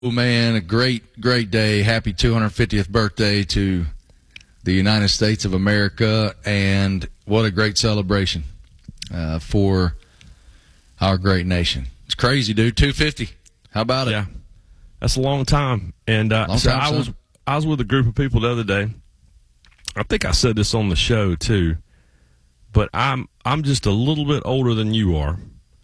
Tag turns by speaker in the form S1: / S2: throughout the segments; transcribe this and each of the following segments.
S1: man, a great day. Happy 250th birthday to the United States of America, and what a great celebration for our great nation. It's crazy, dude. 250. How about it?
S2: Yeah, that's a long time. And I was with a group of people the other day. I think I said this on the show too, but I'm just a little bit older than you are,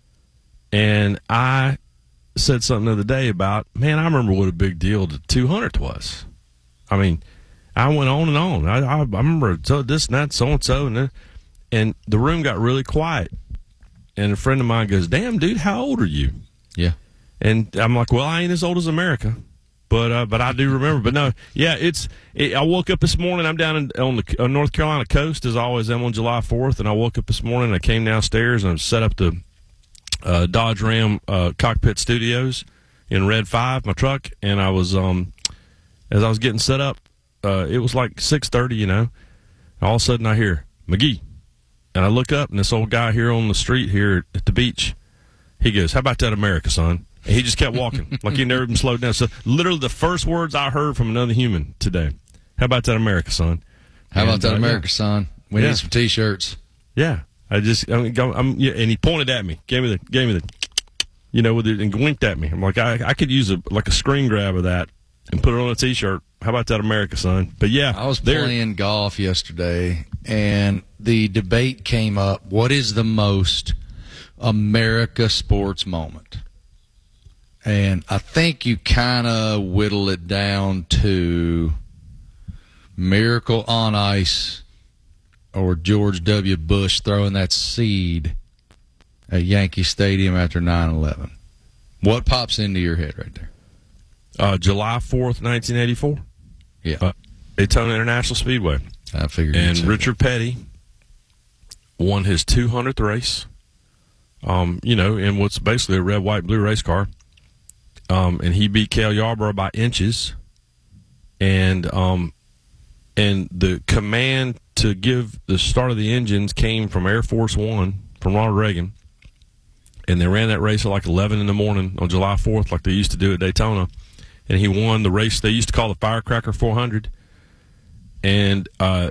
S2: and I said something the other day about, man, I remember what a big deal the 200th was. I mean, I went on and on. I remember this and that, so-and-so, and the room got really quiet. And a friend of mine goes, damn, dude, how old are you?
S1: Yeah.
S2: And I'm like, well, I ain't as old as America, but I do remember. But no, yeah, I woke up this morning. I'm down on the North Carolina coast, as I always am on July 4th, and I woke up this morning, I came downstairs, and I set up the Dodge Ram cockpit studios in Red 5, my truck, and I was as I was getting set up, it was like 6:30, and all of a sudden I hear McGee, and I look up, and this old guy here on the street here at the beach, he goes, how about that America, son? And he just kept walking like he never been slowed down. So literally the first words I heard from another human today, how about that America, son?
S1: How about that America, son? We need some T-shirts.
S2: Yeah. and he pointed at me, gave me the, and winked at me. I'm like, I could use a screen grab of that and put it on a T-shirt. How about that America, son? But yeah,
S1: I was playing golf yesterday, and the debate came up: what is the most America sports moment? And I think you kind of whittle it down to Miracle on Ice or George W. Bush throwing that seed at Yankee Stadium after 9/11. What pops into your head right there?
S2: July 4th, 1984.
S1: Yeah.
S2: Daytona International Speedway.
S1: I figured.
S2: And Richard Petty won his 200th race, in what's basically a red, white, blue race car. And he beat Cale Yarborough by inches. And the command to give the start of the engines came from Air Force One, from Ronald Reagan. And they ran that race at like 11 in the morning on July 4th, like they used to do at Daytona. And he won the race they used to call the Firecracker 400. And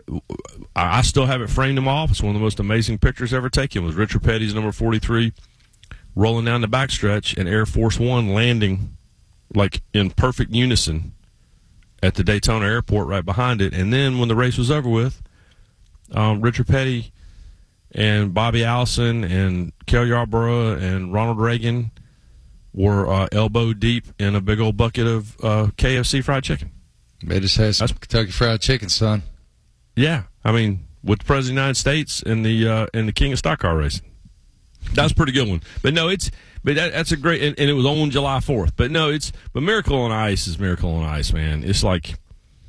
S2: I still have it framed in my office. One of the most amazing pictures ever taken was Richard Petty's number 43 rolling down the backstretch and Air Force One landing like in perfect unison at the Daytona airport right behind it. And then when the race was over with, Richard Petty and Bobby Allison and Cale Yarborough and Ronald Reagan were elbow deep in a big old bucket of KFC fried chicken.
S1: They just had some Kentucky Fried Chicken, son.
S2: Yeah, I mean, with the President of the United States and the King of Stock Car Racing. That's a pretty good one. But no, that's a great, and it was on July 4th. But no, but Miracle on Ice is Miracle on Ice, man. It's like,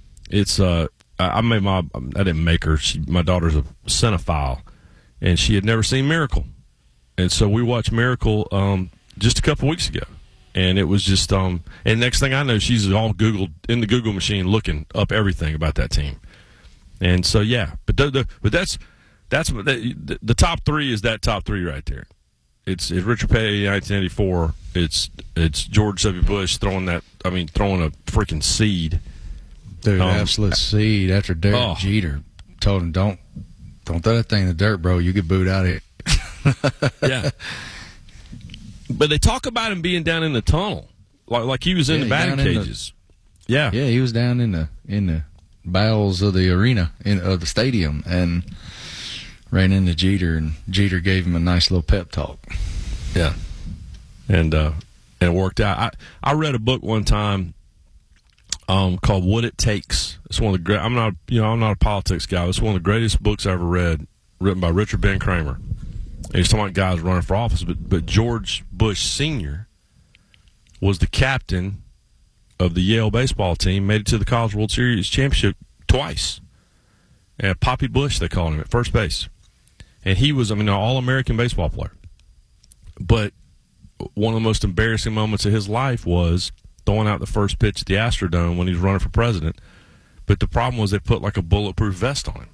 S2: I didn't make her. My daughter's a cinephile, and she had never seen Miracle. And so we watched Miracle just a couple weeks ago. And it was just, and next thing I know, she's all in the Google machine looking up everything about that team. And so, yeah, but that's the top three is that top three right there. It's Richard Petty, 1984. It's George W. Bush throwing a freaking seed.
S1: Dude, absolute seed after Derek Jeter told him, don't throw that thing in the dirt, bro. You get booed out of here.
S2: Yeah. But they talk about him being down in the tunnel, like he was in the batting cages. Yeah,
S1: he was down in the bowels of the arena of the stadium and ran into Jeter, and Jeter gave him a nice little pep talk.
S2: Yeah, and it worked out. I read a book one time called "What It Takes." It's one of the great. I'm not a politics guy. It's one of the greatest books I ever read, written by Richard Ben Kramer. And he's talking about guys running for office, but George Bush Sr. was the captain of the Yale baseball team, made it to the College World Series championship twice. And Poppy Bush, they called him, at first base. And he was, an all-American baseball player. But one of the most embarrassing moments of his life was throwing out the first pitch at the Astrodome when he was running for president. But the problem was they put like a bulletproof vest on him.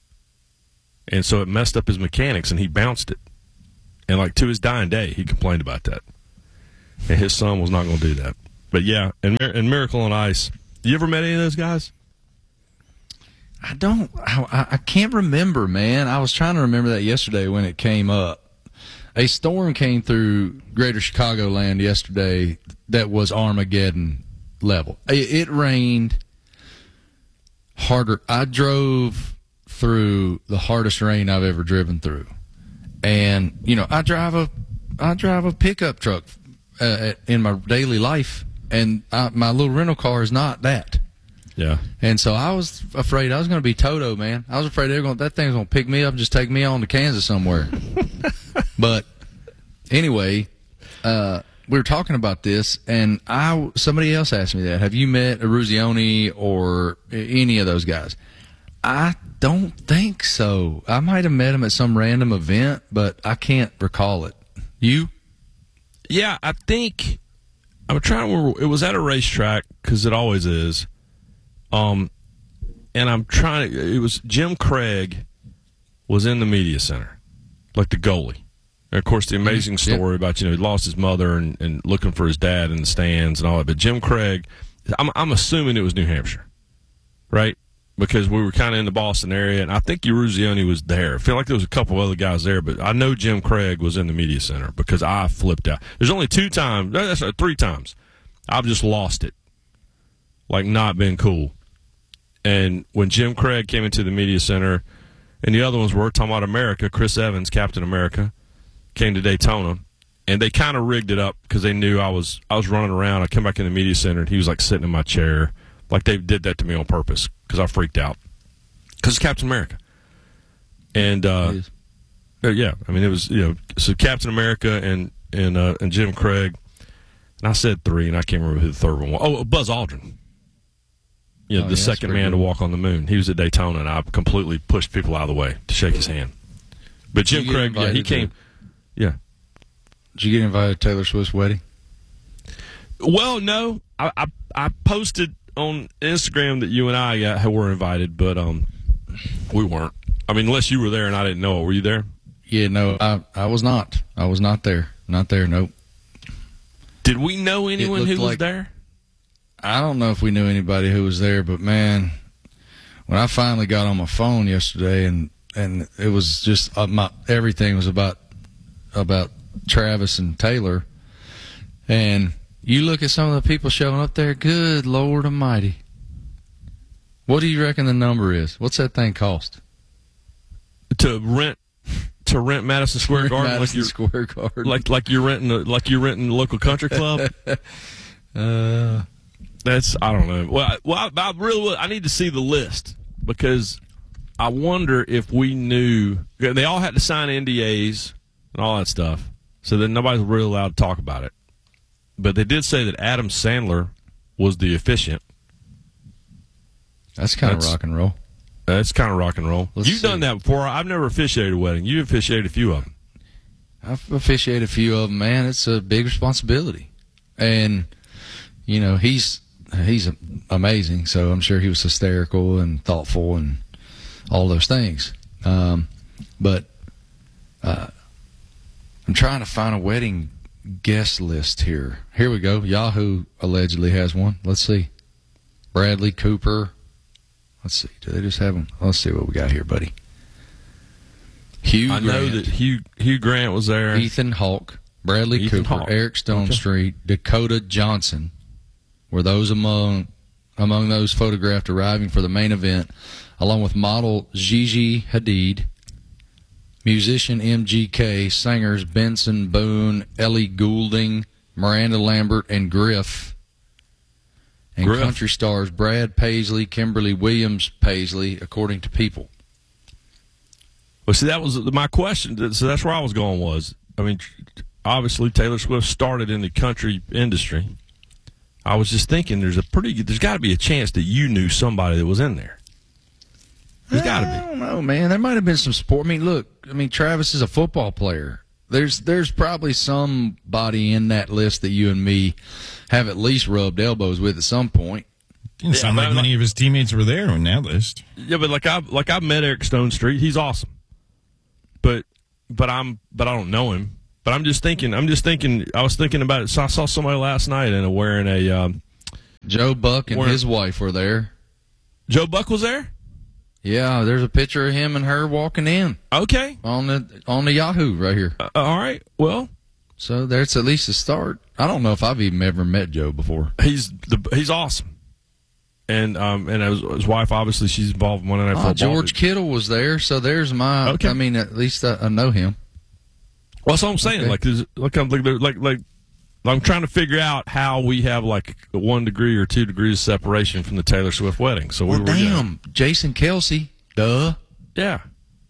S2: And so it messed up his mechanics, and he bounced it. And, to his dying day, he complained about that. And his son was not going to do that. But yeah, and Miracle on Ice. You ever met any of those guys?
S1: I can't remember, man. I was trying to remember that yesterday when it came up. A storm came through greater Chicagoland yesterday that was Armageddon level. It rained harder. I drove through the hardest rain I've ever driven through. And, I drive a pickup truck in my daily life, and my little rental car is not that.
S2: Yeah.
S1: And so I was afraid I was going to be Toto, man. I was afraid that thing was going to pick me up and just take me on to Kansas somewhere. But anyway, we were talking about this, and somebody else asked me that. Have you met Eruzione or any of those guys? I don't think so. I might have met him at some random event, but I can't recall it. You?
S2: Yeah, I think I'm trying to remember. It was at a racetrack because it always is. And I'm trying to. It was Jim Craig was in the media center, like the goalie. And of course, the amazing story about he lost his mother and looking for his dad in the stands and all that. But Jim Craig, I'm assuming it was New Hampshire, right? Because we were kind of in the Boston area, and I think Eruzione was there. I feel like there was a couple other guys there, but I know Jim Craig was in the media center because I flipped out. There's only 3 times I've just lost it, like not been cool. And when Jim Craig came into the media center, and the other ones were talking about America, Chris Evans, Captain America, came to Daytona, and they kind of rigged it up because they knew I was running around. I come back in the media center, and he was like sitting in my chair. Like they did that to me on purpose because I freaked out. Because it's Captain America. And, yeah, I mean, it was, so Captain America and Jim Craig. And I said 3, and I can't remember who the third one was. Oh, Buzz Aldrin. The second man to walk on the moon. He was at Daytona, and I completely pushed people out of the way to shake his hand. But Jim Craig, he came. Yeah.
S1: Did you get invited to Taylor Swift's wedding?
S2: Well, no. I posted on Instagram that you and I were invited, but we weren't. I mean, unless you were there and I didn't know it. Were you there?
S1: Yeah, no, I was not. I was not there. Not there, nope.
S2: Did we know anyone who was there?
S1: I don't know if we knew anybody who was there, but, man, when I finally got on my phone yesterday and it was just everything was about Travis and Taylor, and you look at some of the people showing up there, good Lord Almighty. What do you reckon the number is? What's that thing cost?
S2: To rent Madison Square Garden,
S1: Madison Square Garden,
S2: like you're renting the local country club. That's, I don't know. Well, I really I need to see the list because I wonder if we knew. They all had to sign NDAs and all that stuff, so that nobody's really allowed to talk about it. But they did say that Adam Sandler was the officiant.
S1: That's kind of rock and roll.
S2: That's kind of rock and roll.
S1: You've
S2: done that before. I've never officiated a wedding. You officiated a few of them.
S1: I've officiated a few of them, man. It's a big responsibility. And, he's amazing, so I'm sure he was hysterical and thoughtful and all those things. But I'm trying to find a wedding guest list here. Here we go. Yahoo allegedly has one. Let's see. Bradley Cooper. Let's see. Do they just have them? Let's see what we got here, buddy. Hugh Grant.
S2: know that Hugh Grant was there.
S1: Ethan Hawke, Bradley Cooper, Eric Stonestreet, Dakota Johnson were those among those photographed arriving for the main event, along with model Gigi Hadid, musician MGK, singers Benson Boone, Ellie Goulding, Miranda Lambert, and Griff. And country stars Brad Paisley, Kimberly Williams Paisley, according to People.
S2: Well, see, that was my question. So that's where I was going was, I mean, obviously Taylor Swift started in the country industry. I was just thinking there's got to be a chance that you knew somebody that was in there. There's got to be.
S1: I don't know, man. There might have been some sport. I mean, Travis is a football player. There's probably somebody in that list that you and me have at least rubbed elbows with at some point.
S3: Didn't sound like many of his teammates were there on that list.
S2: Yeah, but I've met Eric Stonestreet. He's awesome. But I don't know him. But I'm just thinking. I was thinking about it. So I saw somebody last night wearing a
S1: Joe Buck and his wife were there.
S2: Joe Buck was there?
S1: Yeah, there's a picture of him and her walking in.
S2: Okay.
S1: On the Yahoo right here.
S2: All right. Well,
S1: so there's at least a start. I don't know if I've even ever met Joe before.
S2: He's awesome. And his wife, obviously, she's involved in Monday Night Football.
S1: George Kittle was there, so there's my. Okay. I mean, at least I know him.
S2: Well, that's what I'm saying. Okay. I'm trying to figure out how we have like 1 degree or 2 degrees of separation from the Taylor Swift wedding. So
S1: Jason Kelce, duh.
S2: Yeah.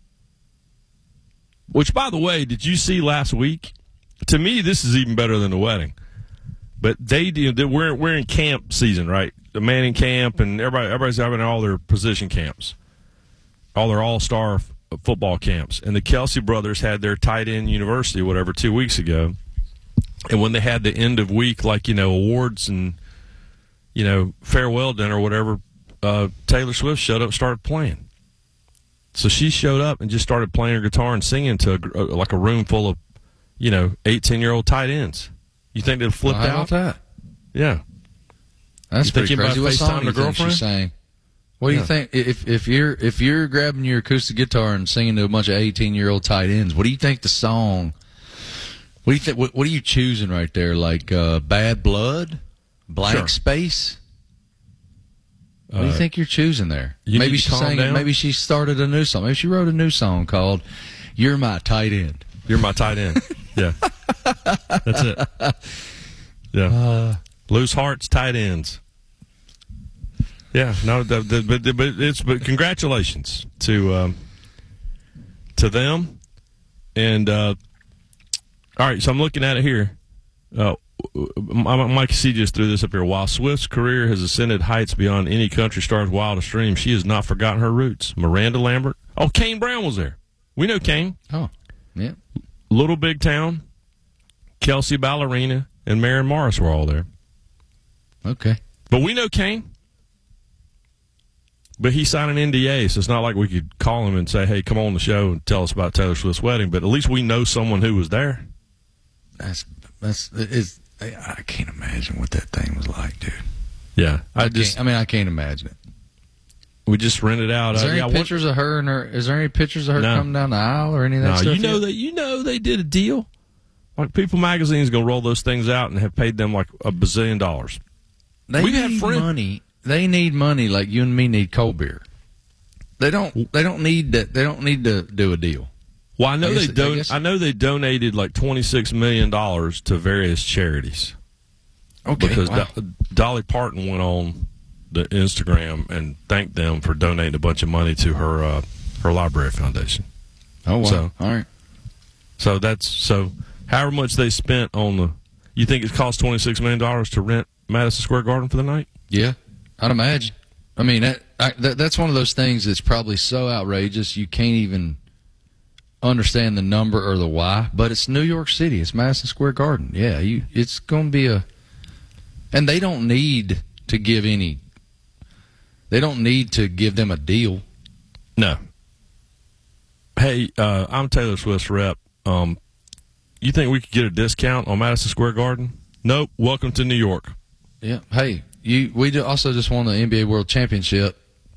S2: Which, by the way, did you see last week? To me, this is even better than the wedding. But we're in camp season, right? The Manning camp, and everybody's having all their position camps, all their all-star football camps. And the Kelce brothers had their tight end university, 2 weeks ago. And when they had the end of week, awards and, farewell dinner or whatever, Taylor Swift showed up and started playing. So she showed up and just started playing her guitar and singing to a room full of, 18-year-old tight ends. You think they'd flip out?
S1: How about that?
S2: Yeah.
S1: That's pretty crazy. What song do you think she sang? What do you think if you're grabbing your acoustic guitar and singing to a bunch of 18-year-old tight ends? What do you think the song? What do you think? What are you choosing right there? Like Bad Blood, Blank Space. What do you think you're choosing there? Maybe she sang it. Maybe she started a new song. Maybe she wrote a new song called "You're My Tight End."
S2: You're my tight end. Yeah, that's it. Yeah, loose hearts, tight ends. Yeah, no, but congratulations to them, and all right. So I'm looking at it here. Mike C just threw this up here. While Swift's career has ascended heights beyond any country star's wildest dreams, she has not forgotten her roots. Miranda Lambert. Oh, Kane Brown was there. We know Kane.
S1: Oh, yeah.
S2: Little Big Town, Kelsey Ballerina, and Maren Morris were all there.
S1: Okay.
S2: But we know Kane. But he signed an NDA, so it's not like we could call him and say, hey, come on the show and tell us about Taylor Swift's wedding. But at least we know someone who was there.
S1: I can't imagine what that thing was like, dude.
S2: Yeah.
S1: I can't imagine it.
S2: We just rented out.
S1: Is there any pictures of her and her? Is there any pictures of her coming down the aisle or any of that stuff?
S2: You know they did a deal. Like People Magazine is going to roll those things out and have paid them like $1 bazillion.
S1: They need money. They need money like you and me need cold beer. They don't need that. They don't need to do a deal.
S2: Well, I know they donated like $26 million to various charities.
S1: Okay,
S2: because
S1: wow.
S2: Dolly Parton went on the Instagram and thanked them for donating a bunch of money to her library foundation.
S1: Oh, wow.
S2: So,
S1: all right.
S2: So however much they spent on the, you think it cost $26 million to rent Madison Square Garden for the night?
S1: Yeah, I'd imagine. I mean, that's one of those things that's probably so outrageous you can't even understand the number or the why. But it's New York City. It's Madison Square Garden. Yeah, it's going to be and they don't need to give any. They don't need to give them a deal.
S2: No. Hey, I'm Taylor Swift's rep. You think we could get a discount on Madison Square Garden? Nope. Welcome to New York.
S1: Yeah. Hey, we also just won the NBA World Championship.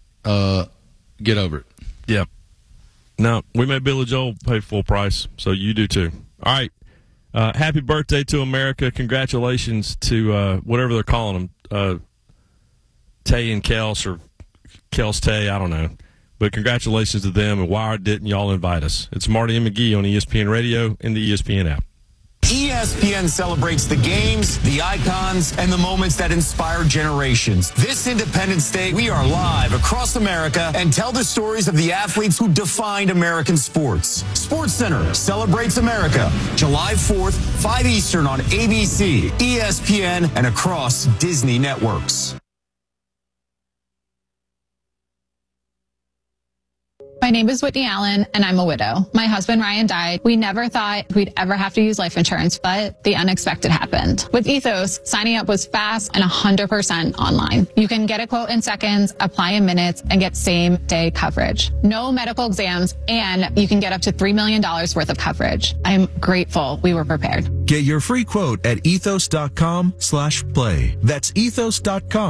S1: Get over it.
S2: Yep. Now, we made Billy Joel pay full price, so you do too. All right. Happy birthday to America. Congratulations to whatever they're calling them. Tay and Kels or Kels Tay, I don't know. But congratulations to them, and why didn't y'all invite us? It's Marty and McGee on ESPN Radio and the ESPN app.
S4: ESPN celebrates the games, the icons, and the moments that inspire generations. This Independence Day, we are live across America and tell the stories of the athletes who defined American sports. SportsCenter celebrates America, July 4th, 5 Eastern on ABC, ESPN, and across Disney networks.
S5: My name is Whitney Allen, and I'm a widow. My husband, Ryan, died. We never thought we'd ever have to use life insurance, but the unexpected happened. With Ethos, signing up was fast and 100% online. You can get a quote in seconds, apply in minutes, and get same-day coverage. No medical exams, and you can get up to $3 million worth of coverage. I'm grateful we were prepared.
S6: Get your free quote at ethos.com/play. That's ethos.com.